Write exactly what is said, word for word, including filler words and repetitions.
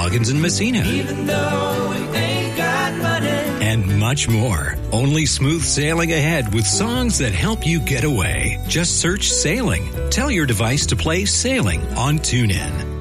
plugins in Messina. Even though we ain't got money. And much more. Only smooth sailing ahead with songs that help you get away. Just search Sailing. Tell your device to play Sailing on TuneIn.